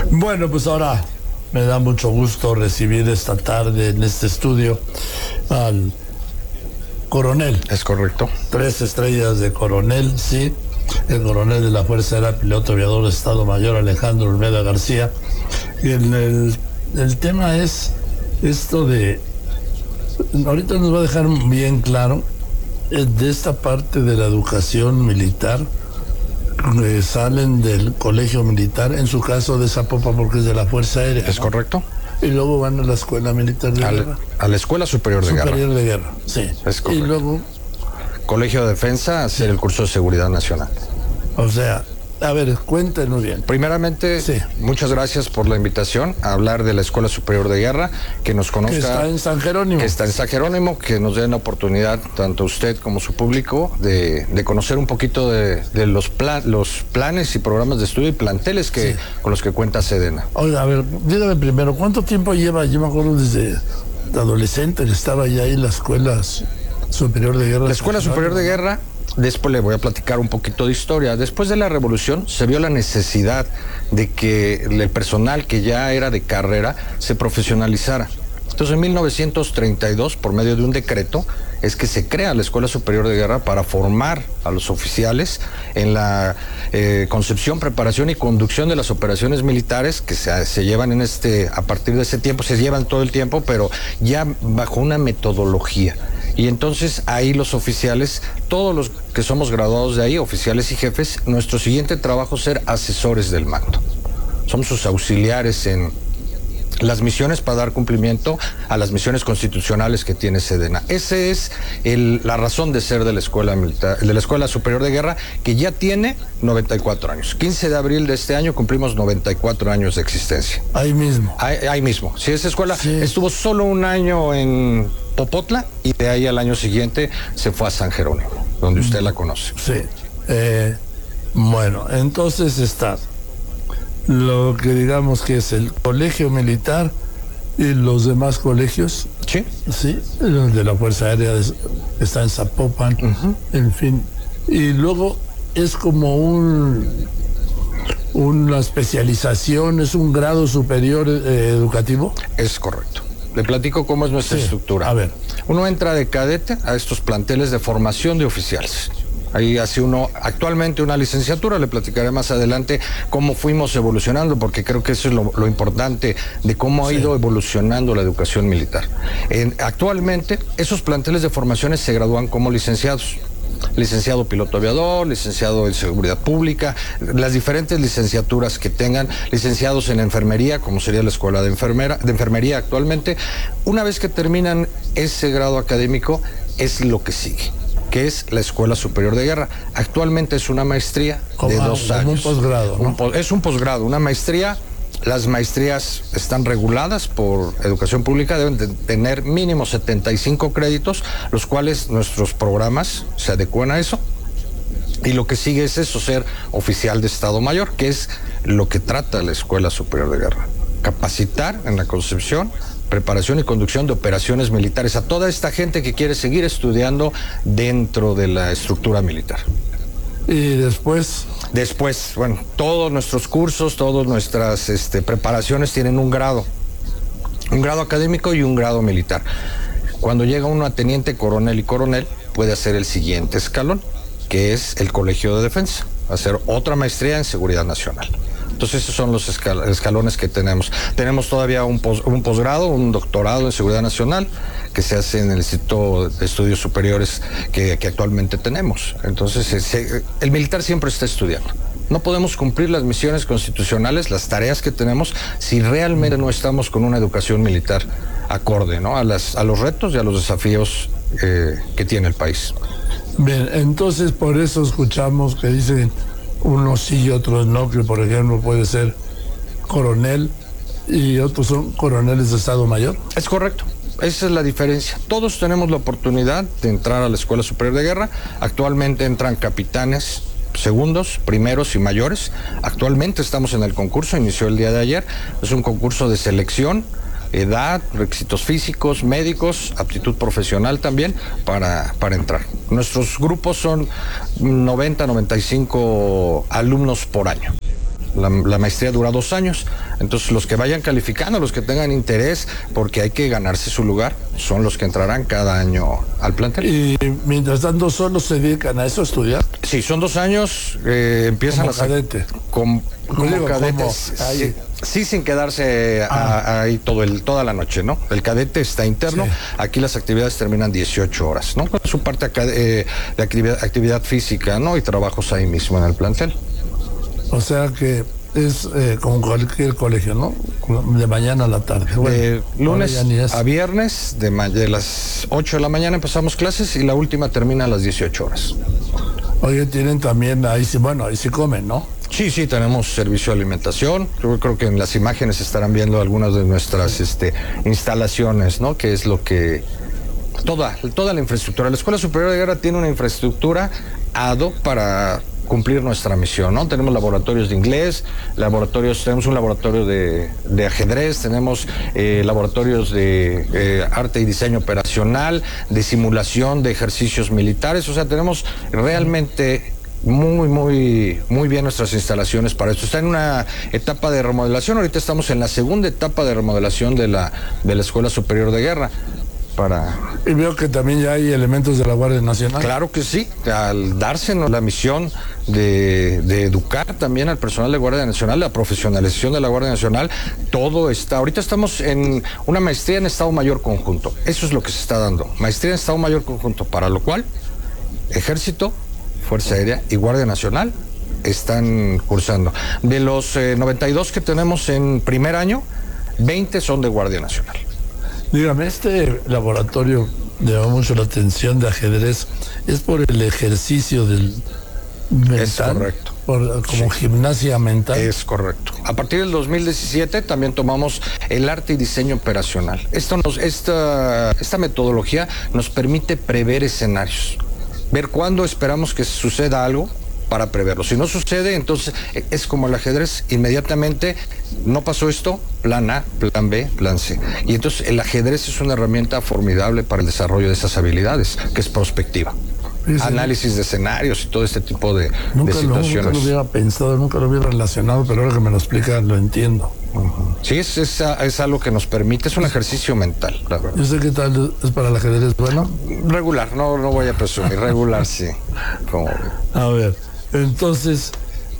Bueno, pues ahora me da mucho gusto recibir esta tarde en este estudio al coronel. Es correcto. 3 estrellas de coronel, sí. El coronel de la Fuerza Aérea, piloto aviador de Estado Mayor Alejandro Olmeda García. Y el tema es esto de... Ahorita nos va a dejar bien claro de esta parte de la educación militar. Salen del colegio militar, en su caso de Zapopan porque es de la Fuerza Aérea. Es correcto. Y luego van a la Escuela Militar de Guerra. A la Escuela Superior de Guerra. Superior de Guerra, sí. Es correcto. Y luego... Colegio de Defensa, hacer el curso de Seguridad Nacional. O sea, a ver, cuéntenos bien. Primeramente, sí, muchas gracias por la invitación a hablar de la Escuela Superior de Guerra, que nos conozca. Que está en San Jerónimo. Que está en San Jerónimo, que nos den la oportunidad, tanto usted como su público, de conocer un poquito de los planes y programas de estudio y planteles con los que cuenta Sedena. Oiga, a ver, dígame primero, ¿cuánto tiempo lleva? Yo me acuerdo desde adolescente, estaba ya ahí en la Escuela Superior de Guerra. La Escuela Superior de Guerra, después le voy a platicar un poquito de historia. Después de la Revolución se vio la necesidad de que el personal que ya era de carrera se profesionalizara. Entonces en 1932, por medio de un decreto, es que se crea la Escuela Superior de Guerra para formar a los oficiales en la concepción, preparación y conducción de las operaciones militares que se llevan a partir de ese tiempo, se llevan todo el tiempo, pero ya bajo una metodología. Y entonces ahí los oficiales, todos los que somos graduados de ahí, oficiales y jefes, nuestro siguiente trabajo es ser asesores del mando. Somos sus auxiliares en las misiones para dar cumplimiento a las misiones constitucionales que tiene Sedena. Esa es la razón de ser de la Escuela Militar, de la Escuela Superior de Guerra, que ya tiene 94 años. 15 de abril de este año cumplimos 94 años de existencia. Ahí mismo. Ahí mismo. Sí, esa escuela estuvo solo un año en Popotla y de ahí al año siguiente se fue a San Jerónimo, donde usted la conoce. Sí. Bueno, entonces está lo que digamos que es el colegio militar y los demás colegios. Sí. Sí, el de la Fuerza Aérea está en Zapopan, en fin. Y luego es como una especialización, es un grado superior educativo. Es correcto. Le platico cómo es nuestra estructura. A ver. Uno entra de cadete a estos planteles de formación de oficiales. Ahí hace uno actualmente una licenciatura, le platicaré más adelante cómo fuimos evolucionando, porque creo que eso es lo importante de cómo ha ido evolucionando la educación militar. Actualmente, esos planteles de formaciones se gradúan como licenciados. Licenciado piloto aviador, licenciado en seguridad pública, las diferentes licenciaturas que tengan, licenciados en enfermería, como sería la escuela de enfermería actualmente. Una vez que terminan ese grado académico, es lo que sigue, que es la Escuela Superior de Guerra. Actualmente es una maestría de 2 años. Un posgrado, ¿no? Es un posgrado, una maestría. Las maestrías están reguladas por Educación Pública, deben de tener mínimo 75 créditos, los cuales nuestros programas se adecuan a eso. Y lo que sigue es eso, ser oficial de Estado Mayor, que es lo que trata la Escuela Superior de Guerra. Capacitar en la concepción, preparación y conducción de operaciones militares a toda esta gente que quiere seguir estudiando dentro de la estructura militar. Y después, bueno, todos nuestros cursos, todas nuestras preparaciones tienen un grado académico y un grado militar. Cuando llega uno a teniente, coronel y coronel, puede hacer el siguiente escalón, que es el Colegio de Defensa, hacer otra maestría en Seguridad Nacional. Entonces esos son los escalones que tenemos. Tenemos todavía un posgrado, un doctorado en Seguridad Nacional que se hace en el Instituto de Estudios Superiores que actualmente tenemos. Entonces el militar siempre está estudiando. No podemos cumplir las misiones constitucionales, las tareas que tenemos, si realmente no estamos con una educación militar acorde, ¿no? a los retos y a los desafíos que tiene el país. Bien, entonces por eso escuchamos que dicen unos sí y otros no, que por ejemplo puede ser coronel y otros son coroneles de Estado Mayor. Es correcto, esa es la diferencia. Todos tenemos la oportunidad de entrar a la Escuela Superior de Guerra. Actualmente entran capitanes, segundos, primeros y mayores. Actualmente estamos en el concurso, inició el día de ayer. Es un concurso de selección, edad, requisitos físicos, médicos, aptitud profesional también para entrar. Nuestros grupos son 90, 95 alumnos por año. La maestría dura 2 años. Entonces, los que vayan calificando, los que tengan interés, porque hay que ganarse su lugar, son los que entrarán cada año al plantel. Y mientras tanto, ¿solo se dedican a eso, a estudiar? Sí, son 2 años, empiezan como cadete. Como cadetes. Sí, sin quedarse ahí toda la noche, ¿no? El cadete está interno, sí. Aquí las actividades terminan 18 horas, ¿no? Con su parte de actividad física, ¿no? Y trabajos ahí mismo en el plantel. O sea que es como cualquier colegio, ¿no? De mañana a la tarde. Bueno, de lunes a viernes, de las 8 de la mañana empezamos clases y la última termina a las 18 horas. Oye, tienen también, ahí sí comen, ¿no? Sí, tenemos servicio de alimentación. Yo creo que en las imágenes estarán viendo algunas de nuestras instalaciones, ¿no? Que es lo que... Toda la infraestructura. La Escuela Superior de Guerra tiene una infraestructura ad hoc para cumplir nuestra misión, ¿no? Tenemos laboratorios de inglés, tenemos un laboratorio de ajedrez, tenemos laboratorios de arte y diseño operacional, de simulación de ejercicios militares. O sea, tenemos realmente muy bien nuestras instalaciones para esto. Está en una etapa de remodelación. Ahorita estamos en la segunda etapa de remodelación de la Escuela Superior de Guerra. Y veo que también ya hay elementos de la Guardia Nacional. Claro que sí, al dársenos la misión de educar también al personal de Guardia Nacional, la profesionalización de la Guardia Nacional, todo está. Ahorita estamos en una maestría en Estado Mayor Conjunto. Eso es lo que se está dando. Maestría en Estado Mayor Conjunto, para lo cual Ejército, Fuerza Aérea y Guardia Nacional están cursando. De los 92 que tenemos en primer año, 20 son de Guardia Nacional. Dígame, este laboratorio llama mucho la atención de ajedrez, ¿es por el ejercicio del mental? Es correcto. Como gimnasia mental. Es correcto. A partir del 2017 también tomamos el arte y diseño operacional. Esta metodología nos permite prever escenarios, ver cuándo esperamos que suceda algo para preverlo. Si no sucede, entonces es como el ajedrez, inmediatamente no pasó esto, plan A, plan B, plan C. Y entonces el ajedrez es una herramienta formidable para el desarrollo de esas habilidades, que es prospectiva. Sí. Análisis de escenarios y todo este tipo de situaciones. Nunca lo hubiera pensado, nunca lo hubiera relacionado, pero ahora que me lo explica lo entiendo. Sí, es algo que nos permite, es un ejercicio mental, la verdad. Yo sé qué tal es para el ajedrez, bueno. Regular, no voy a presumir, regular sí. A ver, entonces,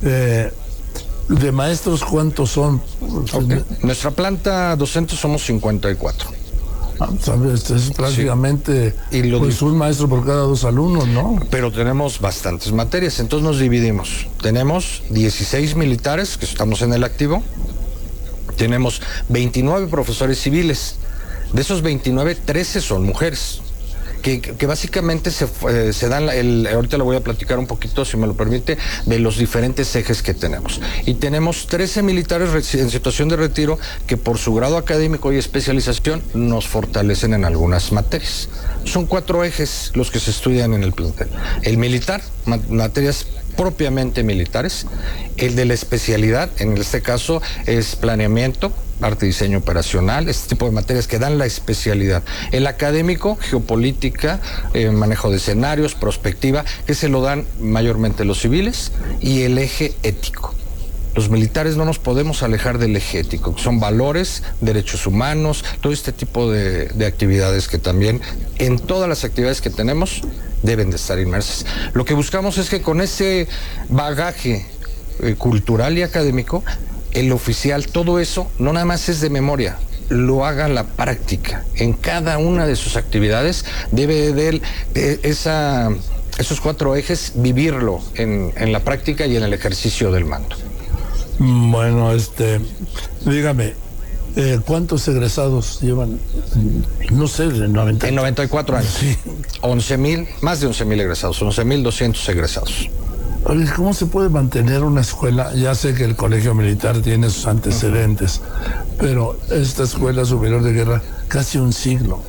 de maestros, ¿cuántos son? Okay. Nuestra planta docente somos 54. ¿Sabes? Es prácticamente un maestro por cada 2 alumnos, ¿no? Pero tenemos bastantes materias, entonces nos dividimos. Tenemos 16 militares, que estamos en el activo. Tenemos 29 profesores civiles. De esos 29, 13 son mujeres. Que básicamente se dan, ahorita le voy a platicar un poquito, si me lo permite, de los diferentes ejes que tenemos. Y tenemos 13 militares en situación de retiro que por su grado académico y especialización nos fortalecen en algunas materias. Son 4 ejes los que se estudian en el plantel. El militar, materias propiamente militares. El de la especialidad, en este caso, es planeamiento, arte y diseño operacional, este tipo de materias que dan la especialidad. El académico, geopolítica, manejo de escenarios, prospectiva, que se lo dan mayormente los civiles, y el eje ético. Los militares no nos podemos alejar del eje ético, que son valores, derechos humanos, todo este tipo de actividades que también en todas las actividades que tenemos deben de estar inmersas. Lo que buscamos es que con ese bagaje cultural y académico, el oficial, todo eso, no nada más es de memoria, lo haga en la práctica. En cada una de sus actividades debe de esos 4 ejes vivirlo en la práctica y en el ejercicio del mando. Bueno, dígame, ¿cuántos egresados llevan? No sé, en 94 años. Sí. 11,000, más de 11,000 egresados, 11,200 egresados. Oye, ¿cómo se puede mantener una escuela? Ya sé que el Colegio Militar tiene sus antecedentes, pero esta Escuela Superior de Guerra, casi un siglo.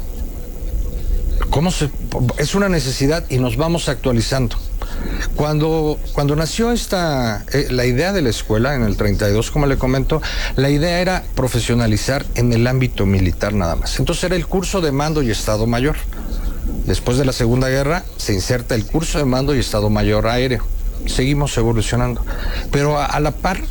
Es una necesidad y nos vamos actualizando. Cuando nació la idea de la escuela en el 32, como le comento, la idea era profesionalizar en el ámbito militar nada más. Entonces era el curso de mando y Estado Mayor. Después de la Segunda Guerra se inserta el curso de mando y Estado Mayor aéreo. Seguimos evolucionando, pero a la par